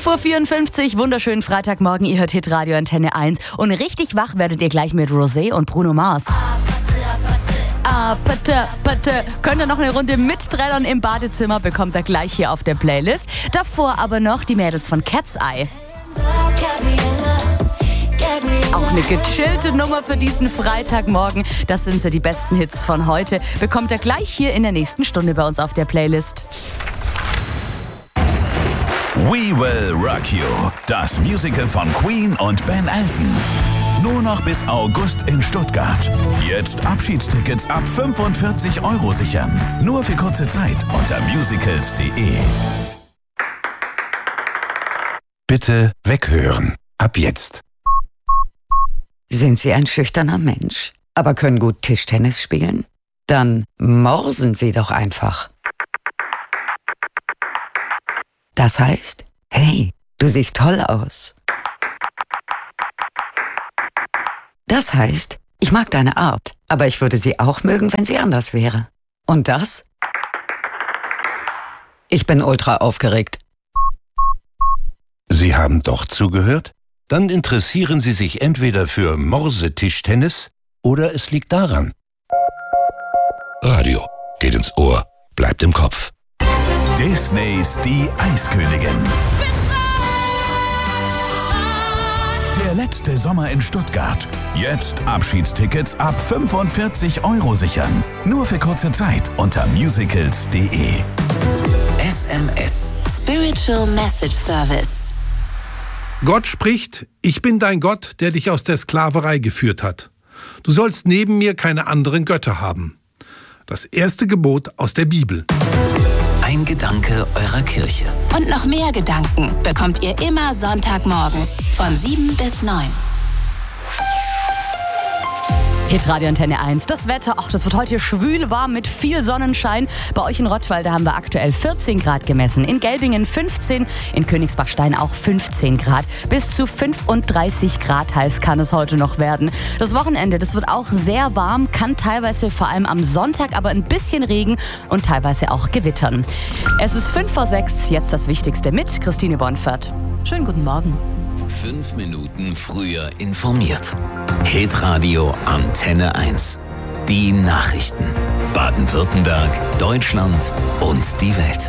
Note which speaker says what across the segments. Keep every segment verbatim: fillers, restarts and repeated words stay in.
Speaker 1: fünf Uhr vierundfünfzig, wunderschönen Freitagmorgen, ihr hört Hitradio Antenne eins. Und richtig wach werdet ihr gleich mit Rosé und Bruno Mars. Ah, pate, pate. Könnt ihr noch eine Runde mitträllern im Badezimmer, bekommt ihr gleich hier auf der Playlist. Davor aber noch die Mädels von Cat's Eye. Auch eine gechillte Nummer für diesen Freitagmorgen. Das sind so die besten Hits von heute. Bekommt ihr gleich hier in der nächsten Stunde bei uns auf der Playlist.
Speaker 2: We Will Rock You, das Musical von Queen und Ben Elton. Nur noch bis August in Stuttgart. Jetzt Abschiedstickets ab fünfundvierzig Euro sichern. Nur für kurze Zeit unter musicals punkt de.
Speaker 3: Bitte weghören. Ab jetzt.
Speaker 4: Sind Sie ein schüchterner Mensch, aber können gut Tischtennis spielen? Dann morsen Sie doch einfach. Das heißt, hey, du siehst toll aus. Das heißt, ich mag deine Art, aber ich würde sie auch mögen, wenn sie anders wäre. Und das? Ich bin ultra aufgeregt.
Speaker 3: Sie haben doch zugehört? Dann interessieren Sie sich entweder für Morse-Tischtennis oder es liegt daran. Radio geht ins Ohr, bleibt im Kopf.
Speaker 2: Disneys Die Eiskönigin. Der letzte Sommer in Stuttgart. Jetzt Abschiedstickets ab fünfundvierzig Euro sichern. Nur für kurze Zeit unter musicals punkt de.
Speaker 5: S M S. Spiritual Message Service.
Speaker 6: Gott spricht: Ich bin dein Gott, der dich aus der Sklaverei geführt hat. Du sollst neben mir keine anderen Götter haben. Das erste Gebot aus der Bibel.
Speaker 5: Ein Gedanke eurer Kirche.
Speaker 7: Und noch mehr Gedanken bekommt ihr immer Sonntagmorgens von sieben bis neun.
Speaker 1: Hitradio Antenne eins. Das Wetter, ach, das wird heute schwül warm mit viel Sonnenschein. Bei euch in Rottweil, haben wir aktuell vierzehn Grad gemessen. In Gelbingen fünfzehn, in Königsbachstein auch fünfzehn Grad. Bis zu fünfunddreißig Grad heiß kann es heute noch werden. Das Wochenende, das wird auch sehr warm, kann teilweise vor allem am Sonntag aber ein bisschen Regen und teilweise auch gewittern. Es ist fünf vor sechs, jetzt das Wichtigste mit Christine Bonfert. Schönen guten Morgen.
Speaker 5: Fünf Minuten früher informiert. Hitradio Antenne eins. Die Nachrichten. Baden-Württemberg, Deutschland und die Welt.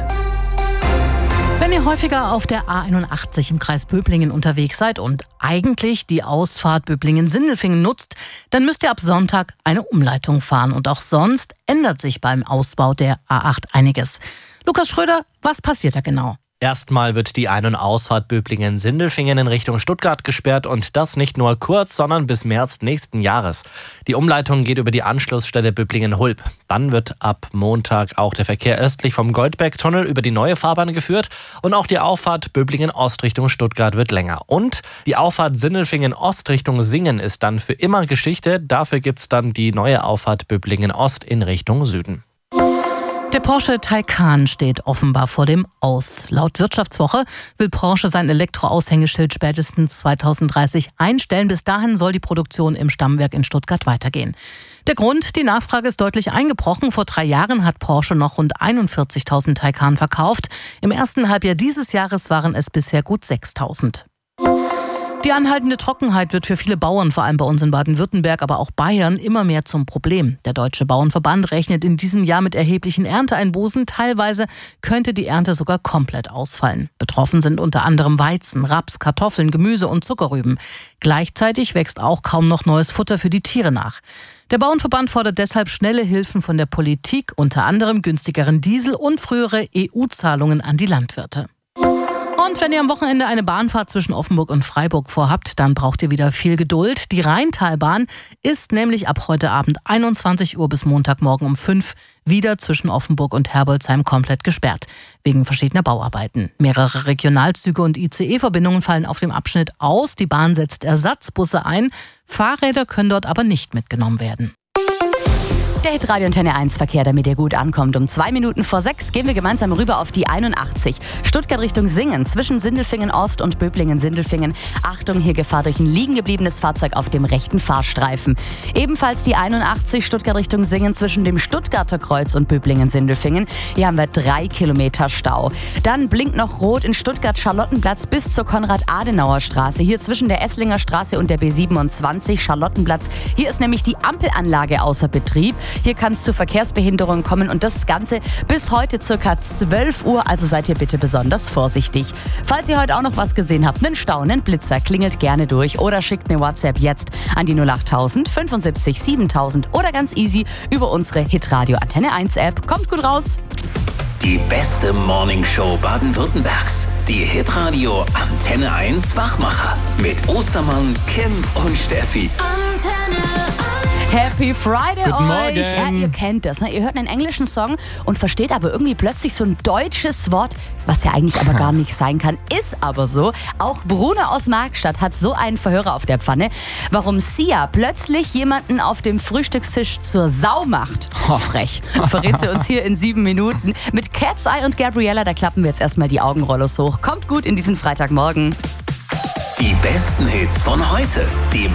Speaker 8: Wenn ihr häufiger auf der A einundachtzig im Kreis Böblingen unterwegs seid und eigentlich die Ausfahrt Böblingen-Sindelfingen nutzt, dann müsst ihr ab Sonntag eine Umleitung fahren. Und auch sonst ändert sich beim Ausbau der A acht einiges. Lukas Schröder, was passiert da genau?
Speaker 9: Erstmal wird die Ein- und Ausfahrt Böblingen-Sindelfingen in Richtung Stuttgart gesperrt und das nicht nur kurz, sondern bis März nächsten Jahres. Die Umleitung geht über die Anschlussstelle Böblingen-Hulb. Dann wird ab Montag auch der Verkehr östlich vom Goldbergtunnel über die neue Fahrbahn geführt und auch die Auffahrt Böblingen-Ost Richtung Stuttgart wird länger. Und die Auffahrt Sindelfingen-Ost Richtung Singen ist dann für immer Geschichte. Dafür gibt's dann die neue Auffahrt Böblingen-Ost in Richtung Süden.
Speaker 8: Der Porsche Taycan steht offenbar vor dem Aus. Laut Wirtschaftswoche will Porsche sein Elektroaushängeschild spätestens zweitausenddreißig einstellen. Bis dahin soll die Produktion im Stammwerk in Stuttgart weitergehen. Der Grund: Die Nachfrage ist deutlich eingebrochen. Vor drei Jahren hat Porsche noch rund einundvierzigtausend Taycan verkauft. Im ersten Halbjahr dieses Jahres waren es bisher gut sechstausend. Die anhaltende Trockenheit wird für viele Bauern, vor allem bei uns in Baden-Württemberg, aber auch Bayern, immer mehr zum Problem. Der Deutsche Bauernverband rechnet in diesem Jahr mit erheblichen Ernteeinbußen. Teilweise könnte die Ernte sogar komplett ausfallen. Betroffen sind unter anderem Weizen, Raps, Kartoffeln, Gemüse und Zuckerrüben. Gleichzeitig wächst auch kaum noch neues Futter für die Tiere nach. Der Bauernverband fordert deshalb schnelle Hilfen von der Politik, unter anderem günstigeren Diesel und frühere E U-Zahlungen an die Landwirte. Und wenn ihr am Wochenende eine Bahnfahrt zwischen Offenburg und Freiburg vorhabt, dann braucht ihr wieder viel Geduld. Die Rheintalbahn ist nämlich ab heute Abend einundzwanzig Uhr bis Montagmorgen um fünf wieder zwischen Offenburg und Herbolzheim komplett gesperrt, wegen verschiedener Bauarbeiten. Mehrere Regionalzüge und I C E-Verbindungen fallen auf dem Abschnitt aus. Die Bahn setzt Ersatzbusse ein. Fahrräder können dort aber nicht mitgenommen werden.
Speaker 1: Der Hitradio Antenne eins Verkehr, damit ihr gut ankommt. Um zwei Minuten vor sechs gehen wir gemeinsam rüber auf die einundachtzig. Stuttgart Richtung Singen, zwischen Sindelfingen Ost und Böblingen-Sindelfingen. Achtung, hier Gefahr durch ein liegen gebliebenes Fahrzeug auf dem rechten Fahrstreifen. Ebenfalls die einundachtzig Stuttgart Richtung Singen, zwischen dem Stuttgarter Kreuz und Böblingen-Sindelfingen. Hier haben wir drei Kilometer Stau. Dann blinkt noch rot in Stuttgart-Charlottenplatz bis zur Konrad-Adenauer-Straße. Hier zwischen der Esslinger Straße und der B siebenundzwanzig Charlottenplatz. Hier ist nämlich die Ampelanlage außer Betrieb. Hier kann es zu Verkehrsbehinderungen kommen und das Ganze bis heute circa zwölf Uhr, also seid ihr bitte besonders vorsichtig. Falls ihr heute auch noch was gesehen habt, einen Stau, einen Blitzer, klingelt gerne durch oder schickt eine WhatsApp jetzt an die null achttausend fünfundsiebzig siebentausend oder ganz easy über unsere Hitradio Antenne eins App. Kommt gut raus!
Speaker 5: Die beste Morningshow Baden-Württembergs. Die Hitradio Antenne eins Wachmacher. Mit Ostermann, Kim und Steffi.
Speaker 1: Antenne Happy Friday
Speaker 9: Guten
Speaker 1: euch!
Speaker 9: Morgen.
Speaker 1: Ja, ihr kennt das, ne? Ihr hört einen englischen Song und versteht aber irgendwie plötzlich so ein deutsches Wort, was ja eigentlich aber gar nicht sein kann. Ist aber so. Auch Bruno aus Markstadt hat so einen Verhörer auf der Pfanne. Warum Sia plötzlich jemanden auf dem Frühstückstisch zur Sau macht. Oh, frech. Verrät sie uns hier in sieben Minuten. Mit Cat's Eye und Gabriella, da klappen wir jetzt erstmal die Augenrollos hoch. Kommt gut in diesen Freitagmorgen.
Speaker 5: Die besten Hits von heute. Die